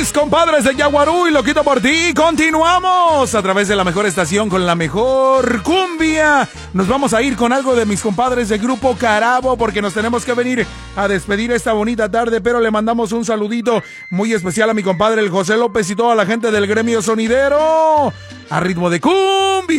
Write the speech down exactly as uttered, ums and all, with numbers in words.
mis compadres de Yaguarú y lo quito por ti. Continuamos a través de la mejor estación con la mejor cumbia. Nos vamos a ir con algo de mis compadres del grupo Carabo porque nos tenemos que venir a despedir esta bonita tarde, pero le mandamos un saludito muy especial a mi compadre el José López y toda la gente del gremio sonidero a ritmo de cumbia.